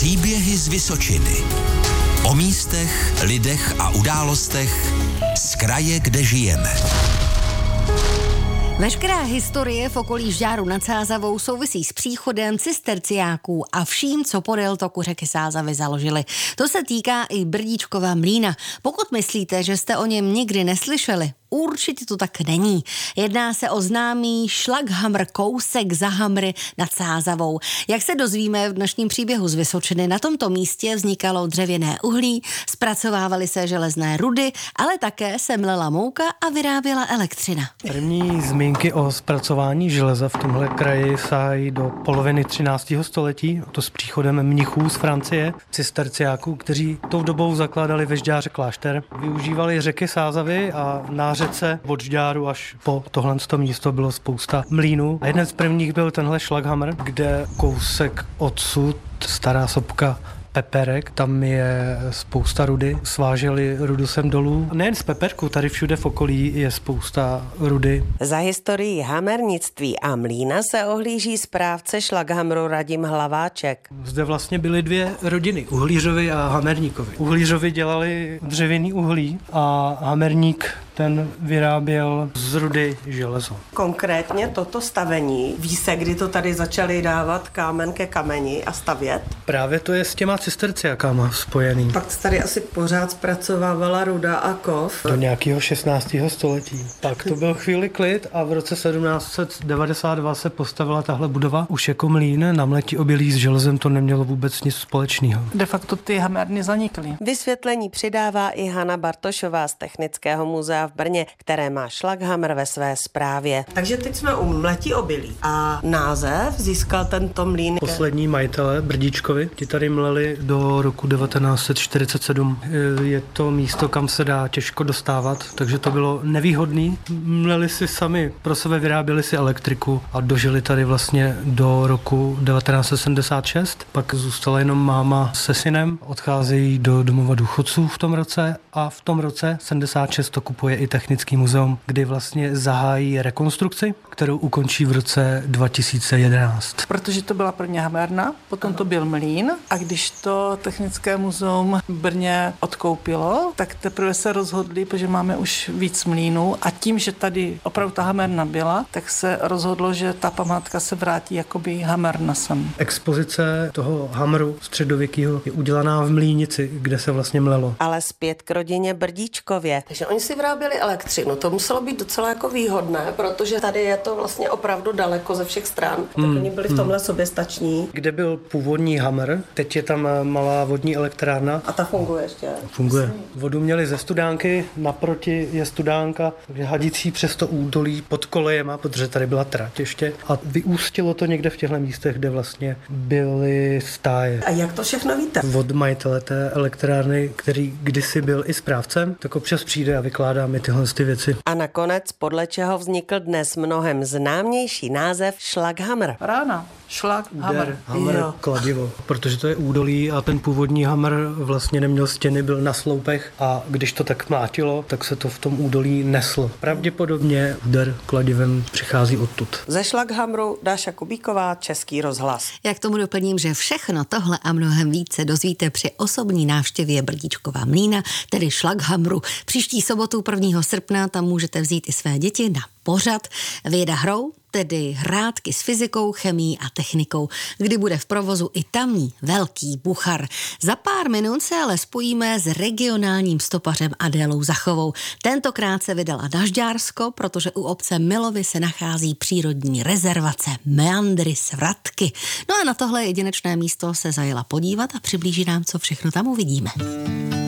Příběhy z Vysočiny. O místech, lidech a událostech z kraje, kde žijeme. Veškerá historie v okolí Žďáru nad Sázavou souvisí s příchodem cisterciáků a vším, co podél toku řeky Sázavy založili. To se týká i Brdíčkova mlýna. Pokud myslíte, že jste o něm nikdy neslyšeli, určitě to tak není. Jedná se o známý šlaghamr, kousek za Hamry nad Sázavou. Jak se dozvíme v dnešním příběhu z Vysočiny, na tomto místě vznikalo dřevěné uhlí, zpracovávaly se železné rudy, ale také se mlela mouka a vyráběla elektřina. První zmínky o zpracování železa v tomhle kraji sahají do poloviny 13. století, to s příchodem mnichů z Francie, cisterciáků, kteří tou dobou zakládali ve Žďáře klášter. Využívali řeky Sázavy a na řece od Žďáru až po tohle místo bylo spousta mlýnů. A jeden z prvních byl tenhle šlaghamr, kde kousek odsud, stará sopka Peperek, tam je spousta rudy, sváželi rudu sem dolů. Nejen z Peperku, tady všude v okolí je spousta rudy. Za historii hamernictví a mlýna se ohlíží správce šlaghamru Radim Hlaváček. Zde vlastně byly dvě rodiny, Uhlířovi a Hamerníkovi. Uhlířovi dělali dřevěný uhlí a Hamerník ten vyráběl z rudy železo. Konkrétně toto stavení, ví se, kdy to tady začali dávat kámen ke kameni a stavět? Právě to je s těma cisterciákama spojený. Pak tady asi pořád zpracovávala ruda a kov. Do nějakého 16. století. Pak to byl chvíli klid a v roce 1792 se postavila tahle budova. Už jako mlýn na mletí obilí s železem to nemělo vůbec nic společného. De facto ty hamerny zanikly. Vysvětlení přidává i Hana Bartošová z Technického muzea v Brně, které má šlaghamr ve své správě. Takže teď jsme u mletí obilí. A název získal tento mlýn. Poslední majitele Brdíčkovi, ti tady mleli do roku 1947. Je to místo, kam se dá těžko dostávat, takže to bylo nevýhodný. Mleli si sami, pro sebe vyráběli si elektriku a dožili tady vlastně do roku 1976. Pak zůstala jenom máma se synem, odcházejí do domova důchodců v tom roce a v tom roce 76 to kupuje i Technický muzeum, kdy vlastně zahájí rekonstrukci, kterou ukončí v roce 2011. Protože to byla první hamerna, potom to byl mlýn a když to Technické muzeum v Brně odkoupilo, tak teprve se rozhodli, protože máme už víc mlýnů a tím, že tady opravdu ta hamerna byla, tak se rozhodlo, že ta památka se vrátí jakoby hamerna sem. Expozice toho hamru středověkého je udělaná v Mlýnici, kde se vlastně mlelo. Ale zpět k rodině Brdíčkově. Takže oni si vyráběli elektřinu. To muselo být docela jako výhodné, protože tady je to vlastně opravdu daleko ze všech stran. Tak oni byli v tomhle soběstační. Kde byl původní hamr, teď je tam malá vodní elektrárna. A ta funguje ještě? Funguje. Vodu měli ze studánky, naproti je studánka, hadící přes to údolí pod kolejema, protože tady byla trať ještě. A vyústilo to někde v těchto místech, kde vlastně byly stáje. A jak to všechno víte? Od majitele té elektrárny, který kdysi byl i správcem, tak občas přijde a vykládá mi tyhle věci. A nakonec, podle čeho vznikl dnes mnohem známější název šlaghamr. Rána. Šlaghamr. Hamr, kladivo. Protože to je údolí a ten původní hamr vlastně neměl stěny, byl na sloupech a když to tak mlátilo, tak se to v tom údolí neslo. Pravděpodobně úder kladivem přichází odtud. Ze šlaghamru Dáša Kubíková, Český rozhlas. Jak tomu doplním, že všechno tohle a mnohem více dozvíte při osobní návštěvě Brdíčkova mlýna, tedy šlaghamru. Příští sobotu 1. srpna tam můžete vzít i své děti na pořad Věda hrou, tedy hrátky s fyzikou, chemií a technikou, kdy bude v provozu i tamní velký buchar. Za pár minut se ale spojíme s regionálním stopařem Adélou Zachovou. Tentokrát se vydala na Žďársko, protože u obce Milovy se nachází přírodní rezervace Meandry Svratky. No a na tohle jedinečné místo se zajela podívat a přiblíží nám, co všechno tam uvidíme.